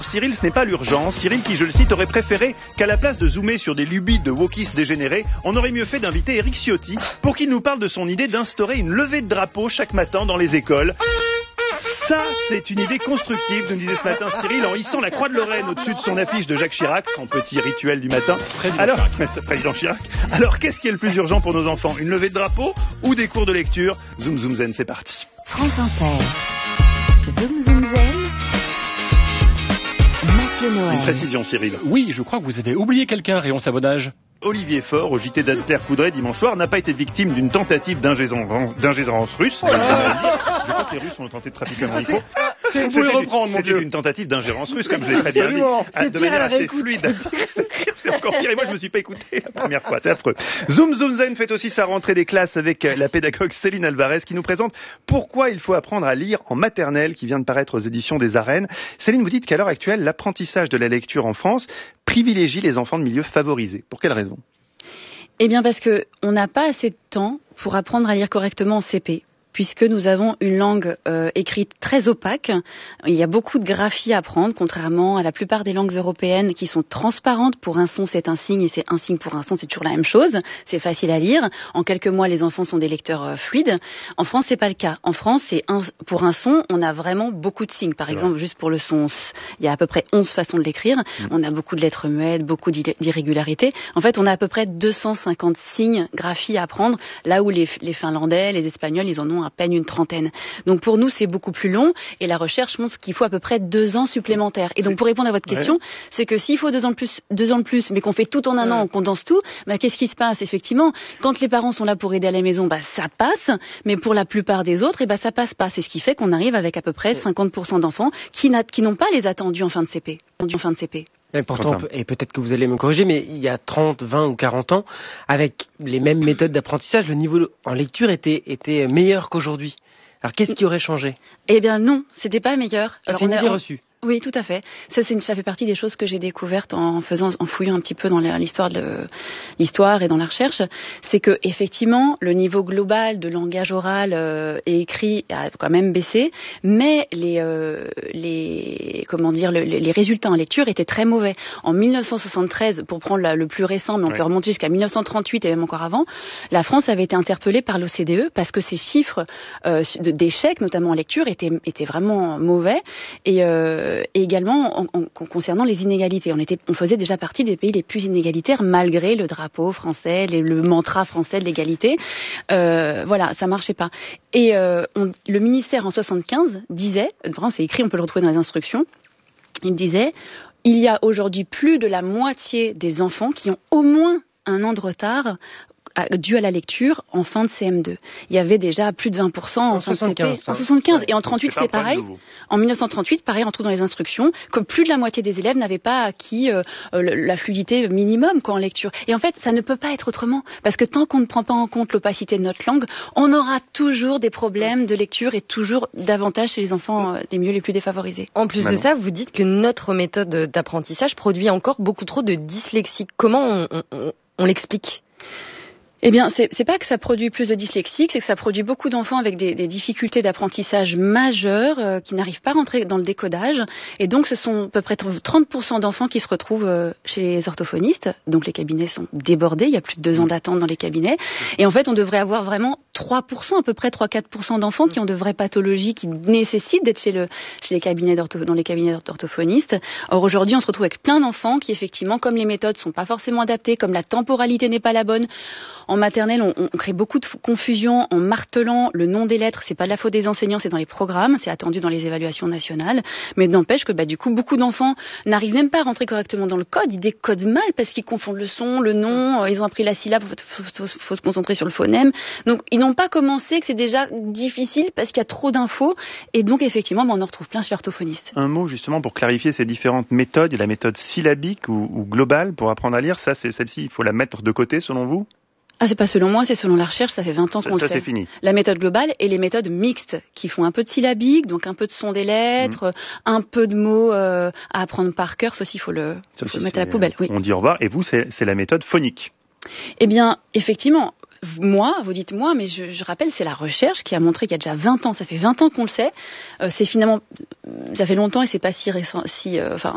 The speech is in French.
Cyril, ce n'est pas l'urgence. Cyril qui, je le cite, aurait préféré qu'à la place de zoomer sur des lubies de wokistes dégénérés, on aurait mieux fait d'inviter Éric Ciotti pour qu'il nous parle de son idée d'instaurer une levée de drapeau chaque matin dans les écoles. Ça, c'est une idée constructive, nous disait ce matin Cyril, en hissant la croix de Lorraine au-dessus de son affiche de Jacques Chirac, son petit rituel du matin. Président Chirac. Alors, qu'est-ce qui est le plus urgent pour nos enfants? Une levée de drapeau ou des cours de lecture? Zoom Zoom Zen, c'est parti. France Inter. Zoom Zoom Zen. Mathieu Noël. Une précision, Cyril. Oui, je crois que vous avez oublié quelqu'un, Rayon Savonnage. Olivier Faure, au JT d'Anne-Claire Coudray dimanche soir, n'a pas été victime d'une tentative d'ingérence russe. Je crois que les Russes ont tenté de trafiquer mon micro. Vous pouvez reprendre, mon Dieu. C'était une tentative d'ingérence russe, comme je l'ai très bien dit. De manière assez fluide. C'est encore pire. Et moi, je me suis pas écouté la première fois. C'est affreux. Zoom Zoom Zen fait aussi sa rentrée des classes avec la pédagogue Céline Alvarez qui nous présente pourquoi il faut apprendre à lire en maternelle qui vient de paraître aux éditions des Arènes. Céline, vous dites qu'à l'heure actuelle, l'apprentissage de la lecture en France privilégie les enfants de milieux favorisés. Pour quelle raison? Eh bien parce que on n'a pas assez de temps pour apprendre à lire correctement en CP. Puisque nous avons une langue écrite très opaque. Il y a beaucoup de graphie à apprendre, contrairement à la plupart des langues européennes qui sont transparentes. Pour un son, c'est un signe, et c'est un signe pour un son, c'est toujours la même chose. C'est facile à lire. En quelques mois, les enfants sont des lecteurs fluides. En France, c'est pas le cas. En France, pour un son, on a vraiment beaucoup de signes. Par exemple, juste pour le son, il y a à peu près 11 façons de l'écrire. On a beaucoup de lettres muettes, beaucoup d'irrégularités. En fait, on a à peu près 250 signes graphies à apprendre, là où les Finlandais, les Espagnols, ils en ont à peine une trentaine. Donc pour nous, c'est beaucoup plus long et la recherche montre qu'il faut à peu près 2 ans supplémentaires. Et donc pour répondre à votre question, c'est que s'il faut 2 ans de plus, mais qu'on fait tout en un an, on condense tout, qu'est-ce qui se passe? Effectivement, quand les parents sont là pour aider à la maison, ça passe, mais pour la plupart des autres, ça passe pas. C'est ce qui fait qu'on arrive avec à peu près 50% d'enfants qui n'ont pas les attendus en fin de CP. Et pourtant, et peut-être que vous allez me corriger, mais il y a 30, 20 ou 40 ans, avec les mêmes méthodes d'apprentissage, le niveau en lecture était meilleur qu'aujourd'hui. Alors qu'est-ce qui aurait changé? Eh bien non, c'était pas meilleur. C'est une idée reçue. Oui, tout à fait. Ça fait partie des choses que j'ai découvertes en fouillant un petit peu dans l'histoire et dans la recherche. C'est que effectivement, le niveau global de langage oral et écrit a quand même baissé, mais les résultats en lecture étaient très mauvais. En 1973, pour prendre le plus récent, mais on peut remonter jusqu'à 1938 et même encore avant, la France avait été interpellée par l'OCDE parce que ses chiffres d'échecs, notamment en lecture, étaient vraiment mauvais et également concernant les inégalités. On faisait déjà partie des pays les plus inégalitaires malgré le drapeau français, le mantra français de l'égalité. Ça marchait pas. Et le ministère en 75 disait, vraiment c'est écrit, on peut le retrouver dans les instructions, il disait, il y a aujourd'hui plus de la moitié des enfants qui ont au moins un an de retard dû à la lecture en fin de CM2. Il y avait déjà plus de 20% en fin de CP. En 75. Et en 38, c'est pareil. En 1938, pareil, on trouve dans les instructions que plus de la moitié des élèves n'avaient pas acquis la fluidité minimum en lecture. Et en fait, ça ne peut pas être autrement. Parce que tant qu'on ne prend pas en compte l'opacité de notre langue, on aura toujours des problèmes de lecture et toujours davantage chez les enfants des milieux les plus défavorisés. En plus de ça, vous dites que notre méthode d'apprentissage produit encore beaucoup trop de dyslexiques. Comment on l'explique ? Eh bien, c'est pas que ça produit plus de dyslexiques, c'est que ça produit beaucoup d'enfants avec des difficultés d'apprentissage majeures qui n'arrivent pas à rentrer dans le décodage. Et donc, ce sont à peu près 30% d'enfants qui se retrouvent chez les orthophonistes. Donc, les cabinets sont débordés. Il y a plus de 2 ans d'attente dans les cabinets. Et en fait, on devrait avoir vraiment 3%, à peu près 3-4% d'enfants qui ont de vraies pathologies qui nécessitent d'être dans les cabinets d'orthophonistes. Or, aujourd'hui, on se retrouve avec plein d'enfants qui, effectivement, comme les méthodes sont pas forcément adaptées, comme la temporalité n'est pas la bonne, en maternelle, on crée beaucoup de confusion en martelant le nom des lettres. C'est pas de la faute des enseignants, c'est dans les programmes, c'est attendu dans les évaluations nationales. Mais n'empêche que du coup, beaucoup d'enfants n'arrivent même pas à rentrer correctement dans le code. Ils décodent mal parce qu'ils confondent le son, le nom. Ils ont appris la syllabe. Faut se concentrer sur le phonème. Donc, ils n'ont pas commencé, que c'est déjà difficile parce qu'il y a trop d'infos. Et donc, effectivement, on en retrouve plein chez l'orthophoniste. Un mot justement pour clarifier ces différentes méthodes. Il y a la méthode syllabique ou globale pour apprendre à lire. Ça, c'est celle-ci. Il faut la mettre de côté, selon vous? Ah, c'est pas selon moi, c'est selon la recherche, ça fait 20 ans qu'on le sait. Ça, c'est fini. La méthode globale et les méthodes mixtes, qui font un peu de syllabique, donc un peu de son des lettres, un peu de mots à apprendre par cœur, ça aussi, il faut le mettre à la poubelle. Oui. On dit au revoir, et vous, c'est la méthode phonique. Eh bien, effectivement, vous dites moi, mais je rappelle, c'est la recherche qui a montré qu'il y a déjà 20 ans, ça fait 20 ans qu'on le sait, c'est finalement, ça fait longtemps et c'est pas si récent,